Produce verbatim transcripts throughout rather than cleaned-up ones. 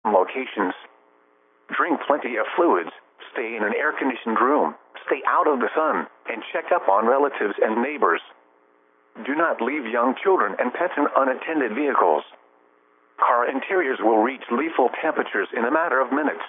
locations. Drink plenty of fluids, stay in an air-conditioned room, stay out of the sun, and check up on relatives and neighbors. Do not leave young children and pets in unattended vehicles. Car interiors will reach lethal temperatures in a matter of minutes.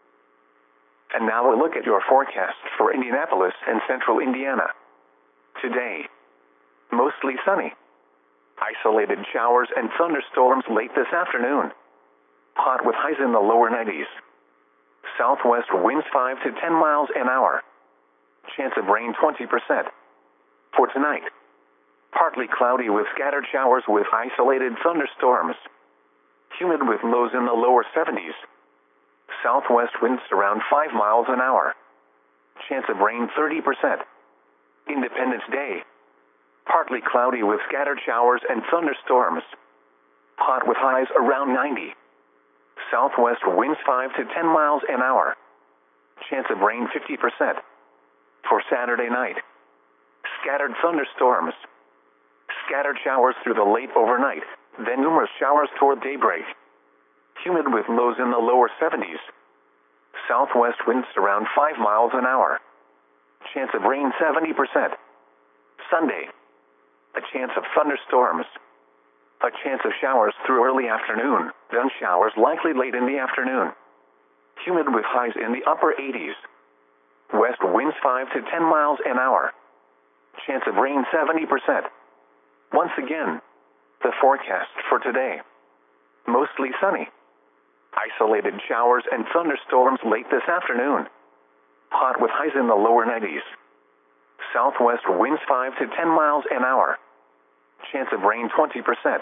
And now a look at your forecast for Indianapolis and central Indiana. Today, mostly sunny. Isolated showers and thunderstorms late this afternoon. Hot with highs in the lower nineties. Southwest winds five to ten miles an hour. Chance of rain twenty percent. For tonight, partly cloudy with scattered showers with isolated thunderstorms. Humid with lows in the lower seventies. Southwest winds around five miles an hour. Chance of rain thirty percent. Independence Day. Partly cloudy with scattered showers and thunderstorms. Hot with highs around ninety. Southwest winds five to ten miles an hour. Chance of rain fifty percent. For Saturday night, scattered thunderstorms. Scattered showers through the late overnight, then numerous showers toward daybreak. Humid with lows in the lower seventies. Southwest winds around five miles an hour. Chance of rain seventy percent. Sunday, a chance of thunderstorms. A chance of showers through early afternoon, then showers likely late in the afternoon. Humid with highs in the upper eighties. West winds five to ten miles an hour. Chance of rain seventy percent. Once again, the forecast for today. Mostly sunny. Isolated showers and thunderstorms late this afternoon. Hot with highs in the lower nineties. Southwest winds five to ten miles an hour. Chance of rain twenty percent.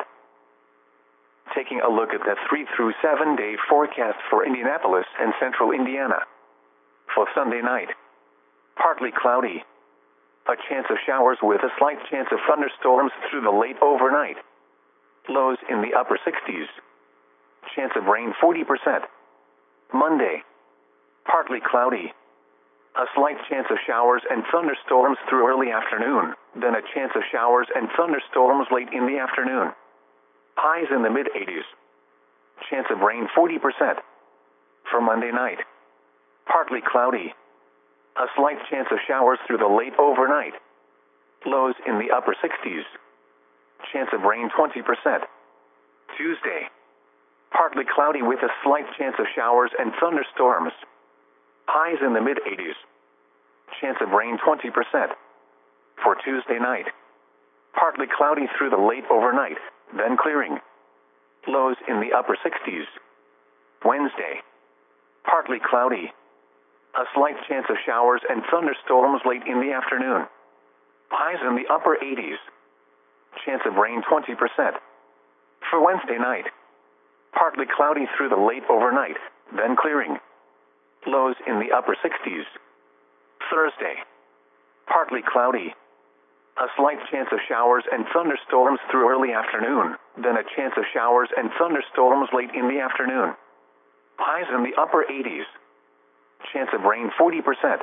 Taking a look at the three through seven day forecast for Indianapolis and central Indiana. For Sunday night, partly cloudy. A chance of showers with a slight chance of thunderstorms through the late overnight. Lows in the upper sixties. Chance of rain forty percent. Monday, partly cloudy. A slight chance of showers and thunderstorms through early afternoon, then a chance of showers and thunderstorms late in the afternoon. Highs in the mid eighties. Chance of rain forty percent. For Monday night, partly cloudy. A slight chance of showers through the late overnight. Lows in the upper sixties. Chance of rain twenty percent. Tuesday, partly cloudy with a slight chance of showers and thunderstorms. Highs in the mid eighties. Chance of rain twenty percent. For Tuesday night, partly cloudy through the late overnight, then clearing. Lows in the upper sixties. Wednesday, partly cloudy. A slight chance of showers and thunderstorms late in the afternoon. Highs in the upper eighties. Chance of rain twenty percent. For Wednesday night, partly cloudy through the late overnight, then clearing. Lows in the upper sixties. Thursday, partly cloudy. A slight chance of showers and thunderstorms through early afternoon, then a chance of showers and thunderstorms late in the afternoon. Highs in the upper eighties. Chance of rain forty percent.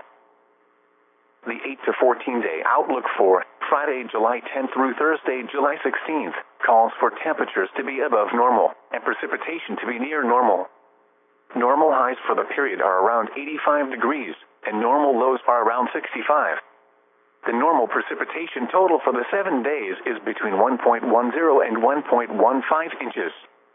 The eight to fourteen day outlook for Friday, July tenth through Thursday, July sixteenth, calls for temperatures to be above normal and precipitation to be near normal. Normal highs for the period are around eighty-five degrees, and normal lows are around sixty-five. The normal precipitation total for the seven days is between one point one zero and one point one five inches.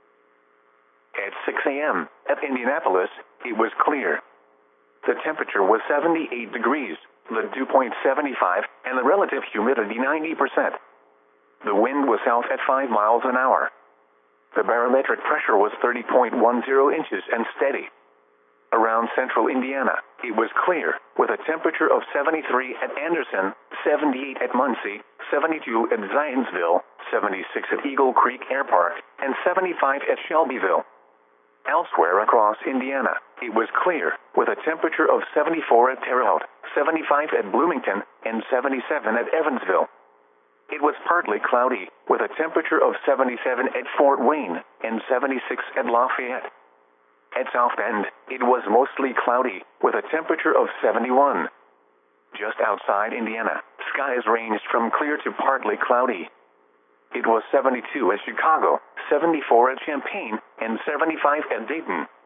At six a m at Indianapolis, it was clear. The temperature was seventy-eight degrees, the dew point seventy-five, and the relative humidity ninety percent. The wind was south at five miles an hour. The barometric pressure was thirty point one zero inches and steady. Around central Indiana, it was clear, with a temperature of seventy-three at Anderson, seventy-eight at Muncie, seventy-two at Zionsville, seventy-six at Eagle Creek Air Park, and seventy-five at Shelbyville. Elsewhere across Indiana, it was clear, with a temperature of seventy-four at Terre Haute, seventy-five at Bloomington, and seventy-seven at Evansville. It was partly cloudy, with a temperature of seventy-seven at Fort Wayne, and seventy-six at Lafayette. At South Bend, it was mostly cloudy, with a temperature of seventy-one. Just outside Indiana, skies ranged from clear to partly cloudy. It was seventy-two at Chicago, seventy-four at Champaign, and seventy-five at Dayton.